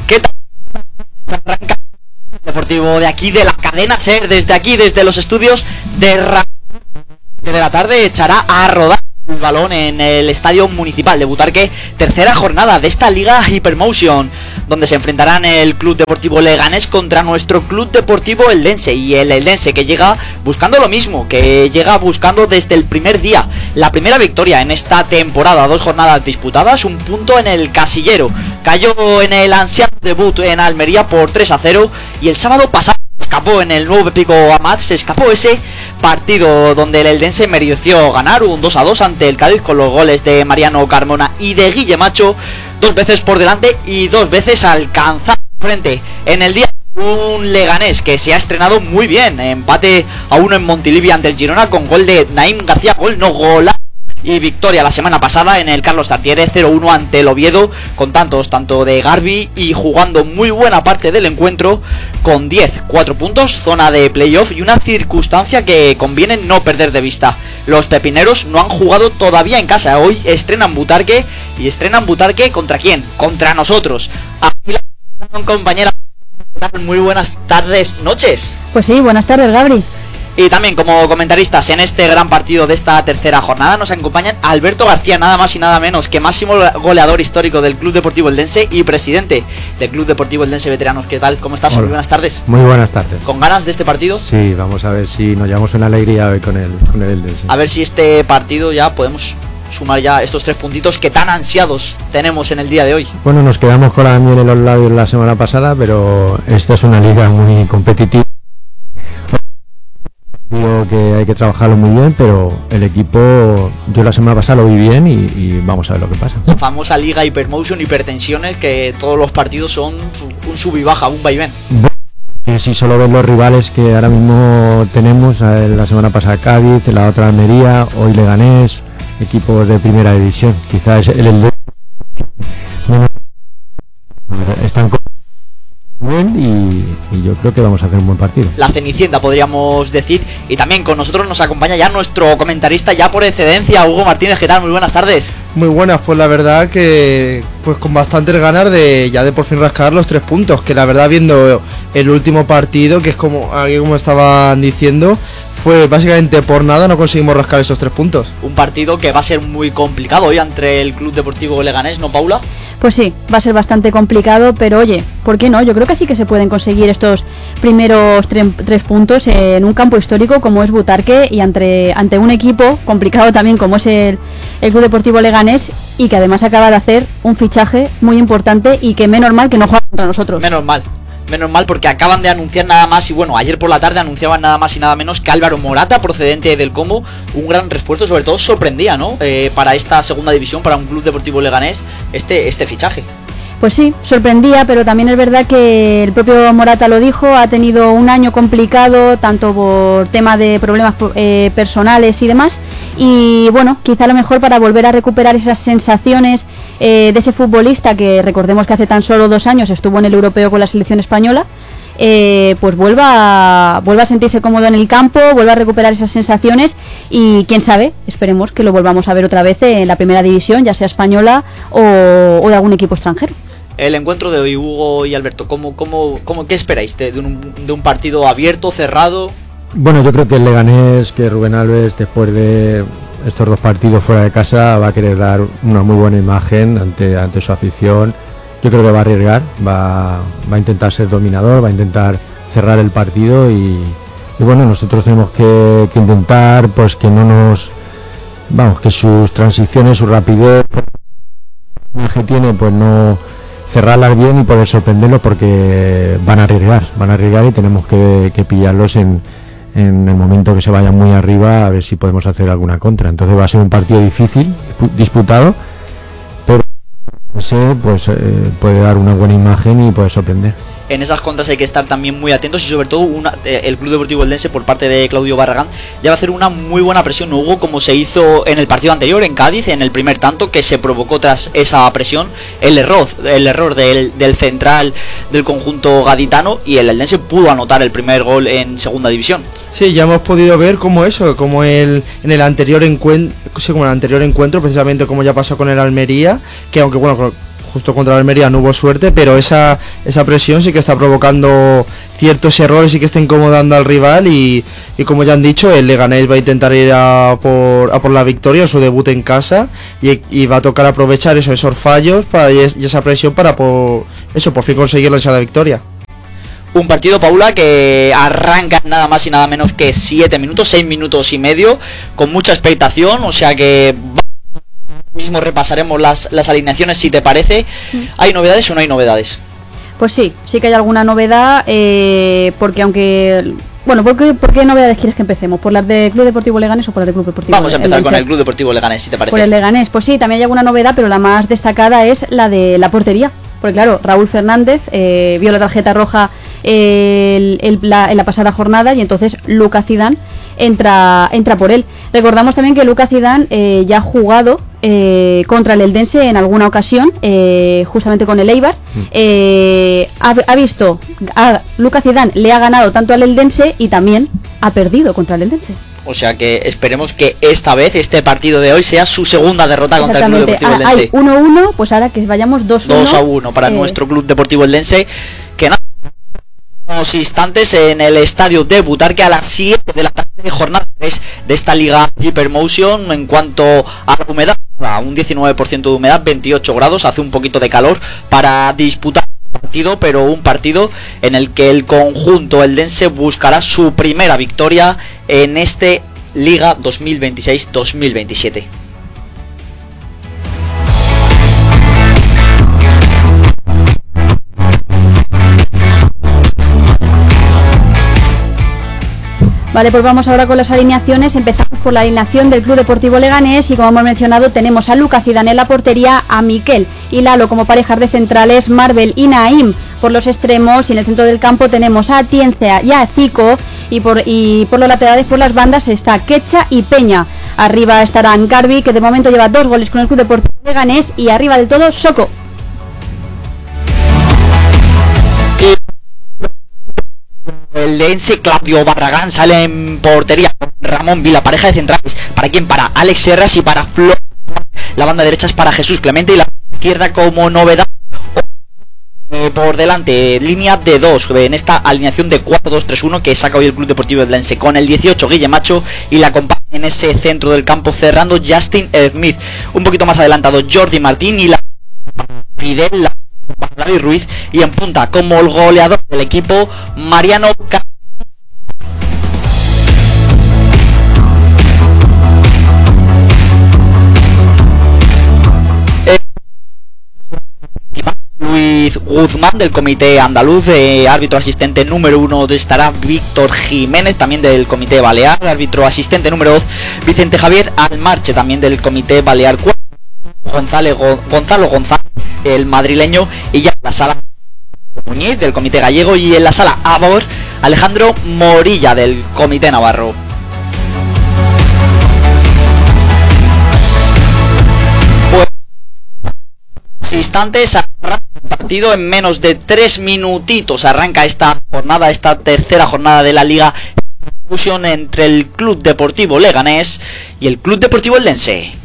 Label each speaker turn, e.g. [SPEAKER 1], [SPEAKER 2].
[SPEAKER 1] ¿Qué tal? Arranca el deportivo de aquí, de la cadena SER, desde aquí, desde los estudios de la tarde, echará a rodar el balón en el estadio municipal de Butarque, tercera jornada de esta liga Hypermotion, donde se enfrentarán el Club Deportivo Leganés contra nuestro Club Deportivo Eldense, y el Eldense que llega buscando lo mismo, que llega buscando desde el primer día la primera victoria en esta temporada, 2 jornadas disputadas, 1 punto en el casillero, cayó en el ansiado debut en Almería por 3-0, y el sábado pasado escapó en el nuevo Pico Amat, se escapó ese partido donde el Eldense mereció ganar un 2-2 ante el Cádiz con los goles de Mariano Carmona y de Guille Macho, 2 veces por delante y 2 veces alcanzado frente. En el día un Leganés que se ha estrenado muy bien, empate a 1 en Montilivi ante el Girona con gol de Naim García, gol no gol, y victoria la semana pasada en el Carlos Tartiere 0-1 ante el Oviedo, con tantos tanto de Garbi y jugando muy buena parte del encuentro con 4 puntos, zona de playoff y una circunstancia que conviene no perder de vista. Los pepineros no han jugado todavía en casa, hoy estrenan Butarque, y estrenan Butarque ¿contra quién? Contra nosotros. Compañera, muy buenas tardes, noches.
[SPEAKER 2] Pues sí, buenas tardes, Gabri.
[SPEAKER 1] Y también como comentaristas en este gran partido de esta tercera jornada nos acompañan Alberto García, nada más y nada menos que máximo goleador histórico del Club Deportivo Eldense y presidente del Club Deportivo Eldense Veteranos. ¿Qué tal? ¿Cómo estás?
[SPEAKER 3] Hola.
[SPEAKER 1] Muy buenas tardes.
[SPEAKER 3] Muy buenas tardes.
[SPEAKER 1] ¿Con ganas de este partido?
[SPEAKER 3] Sí, vamos a ver si nos llevamos una alegría hoy con el Eldense.
[SPEAKER 1] A ver si este partido ya podemos sumar ya estos 3 puntitos que tan ansiados tenemos en el día de hoy.
[SPEAKER 3] Bueno, nos quedamos con la miel en los labios la semana pasada, pero esta es una liga muy competitiva. Digo que hay que trabajarlo muy bien, pero el equipo, yo la semana pasada lo vi bien y vamos a ver lo que pasa.
[SPEAKER 1] La famosa liga Hypermotion, hipertensiones, que todos los partidos son un sub y baja, un vaivén.
[SPEAKER 3] Bueno, si solo ves los rivales que ahora mismo tenemos, la semana pasada Cádiz, la otra Almería, hoy Leganés, equipos de primera división, quizás el están bien y yo creo que vamos a hacer un buen partido.
[SPEAKER 1] La Cenicienta, podríamos decir. Y también con nosotros nos acompaña ya nuestro comentarista ya por excedencia, Hugo Martínez. ¿Qué tal? Muy buenas tardes.
[SPEAKER 4] Muy buenas, pues la verdad que pues con bastantes ganas de por fin rascar los 3 puntos, que la verdad viendo el último partido, que es como estaban diciendo, fue básicamente por nada no conseguimos rascar esos 3 puntos.
[SPEAKER 1] Un partido que va a ser muy complicado hoy entre el Club Deportivo Leganés, ¿no, Paula?
[SPEAKER 2] Pues sí, va a ser bastante complicado, pero oye, ¿por qué no? Yo creo que sí que se pueden conseguir estos primeros 3 puntos en un campo histórico como es Butarque y ante un equipo complicado también como es el Club Deportivo Leganés, y que además acaba de hacer un fichaje muy importante y que menos mal que no juega contra nosotros.
[SPEAKER 1] Menos mal, porque acaban de anunciar nada más, y bueno, ayer por la tarde anunciaban nada más y nada menos que Álvaro Morata, procedente del Como, un gran refuerzo, sobre todo sorprendía, ¿no? Para esta segunda división, para un Club Deportivo Leganés, este fichaje.
[SPEAKER 2] Pues sí, sorprendía, pero también es verdad que el propio Morata lo dijo, ha tenido un año complicado, tanto por tema de problemas personales y demás, y bueno, quizá a lo mejor para volver a recuperar esas sensaciones de ese futbolista que recordemos que hace tan solo 2 años estuvo en el europeo con la selección española, pues vuelva a sentirse cómodo en el campo, vuelva a recuperar esas sensaciones y quién sabe, esperemos que lo volvamos a ver otra vez en la primera división, ya sea española o de algún equipo extranjero.
[SPEAKER 1] El encuentro de hoy, Hugo y Alberto, ¿qué esperáis de un partido abierto, cerrado?
[SPEAKER 3] Bueno, yo creo que el Leganés, que Rubén Alves, después de estos 2 partidos fuera de casa, va a querer dar una muy buena imagen ante su afición. Yo creo que va a arriesgar, va a intentar ser dominador, va a intentar cerrar el partido y bueno, nosotros tenemos que intentar pues que que sus transiciones, su rapidez que tiene, pues no cerrarlas bien y poder sorprenderlos, porque van a arriesgar y tenemos que pillarlos en el momento que se vayan muy arriba, a ver si podemos hacer alguna contra. Entonces va a ser un partido difícil, disputado, pero puede dar una buena imagen y puede sorprender.
[SPEAKER 1] En esas contras hay que estar también muy atentos, y sobre todo el Club Deportivo Eldense, por parte de Claudio Barragán, ya va a hacer una muy buena presión, Hugo, como se hizo en el partido anterior en Cádiz, en el primer tanto que se provocó tras esa presión, el error del central del conjunto gaditano, y el Eldense pudo anotar el primer gol en segunda división.
[SPEAKER 4] Sí, ya hemos podido ver como en el anterior encuentro, precisamente como ya pasó con el Almería, que aunque bueno, justo contra el Almería no hubo suerte, pero esa presión sí que está provocando ciertos errores y que está incomodando al rival y como ya han dicho, el Leganés va a intentar ir a por la victoria, su debut en casa, y va a tocar aprovechar esos fallos y esa presión para por fin conseguir la ansiada victoria.
[SPEAKER 1] Un partido, Paula, que arranca nada más y nada menos que 6 minutos y medio, con mucha expectación, o sea que mismo repasaremos las alineaciones, si te parece. ¿Hay novedades o no hay novedades?
[SPEAKER 2] Pues sí que hay alguna novedad, porque aunque... Bueno, ¿por qué novedades quieres que empecemos? ¿Por las de Club Deportivo Leganés o por las de Club Deportivo
[SPEAKER 1] Vamos a empezar con el Club Deportivo Leganés, si te parece.
[SPEAKER 2] Por el Leganés, pues sí, también hay alguna novedad, pero la más destacada es la de la portería. Porque claro, Raúl Fernández vio la tarjeta roja en la pasada jornada y entonces Lucas Zidane entra por él. Recordamos también que Lucas Zidane ya ha jugado contra el Eldense en alguna ocasión, justamente con el Eibar. Ha visto a Lucas Zidane, le ha ganado tanto al Eldense y también ha perdido contra el Eldense.
[SPEAKER 1] O sea que esperemos que esta vez, este partido de hoy, sea su segunda derrota contra el Club Deportivo Eldense.
[SPEAKER 2] Hay 1-1, pues ahora que vayamos 2-1.
[SPEAKER 1] 2-1 para nuestro Club Deportivo Eldense, que nada, unos instantes en el estadio de Butarque a las 7 de la tarde, jornada 3 de esta Liga Hypermotion. En cuanto a la humedad, un 19% de humedad, 28 grados, hace un poquito de calor para disputar partido, pero un partido en el que el conjunto eldense buscará su primera victoria en este Liga 2026-2027.
[SPEAKER 2] Vale, pues vamos ahora con las alineaciones. Empezamos por la alineación del Club Deportivo Leganés y como hemos mencionado tenemos a Lucas Zidane en la portería, a Miquel y Lalo como parejas de centrales, Marvel y Naim por los extremos, y en el centro del campo tenemos a Atienza y a Zico, y por los laterales, por las bandas está Quecha y Peña. Arriba estarán Garbi, que de momento lleva 2 goles con el Club Deportivo Leganés, y arriba del todo Soko.
[SPEAKER 1] El Eldense, Claudio Barragán sale en portería, Ramón Vila, pareja de centrales. ¿Para quién? Para Alex Serras y para Flor. La banda derecha es para Jesús Clemente y la izquierda, como novedad, por delante, línea de 2 en esta alineación de 4-2-3-1 que saca hoy el Club Deportivo Eldense, con el 18 Guille Macho y la acompaña en ese centro del campo cerrando Justin Smith. Un poquito más adelantado Jordi Martín y la Fidel David Ruiz, y en punta como el goleador del equipo Mariano Luis Guzmán del comité andaluz, árbitro asistente número 1 estará Víctor Jiménez, también del comité balear, árbitro asistente número 2 Vicente Javier Almarche, también del comité balear, Gonzalo González, el madrileño, y ya en la sala Muñiz del comité gallego, y en la sala Abor Alejandro Morilla del comité navarro. Pues instantes arranca el partido, en menos de 3 minutitos arranca esta tercera jornada de la Liga Fusión entre el Club Deportivo Leganés y el Club Deportivo Eldense.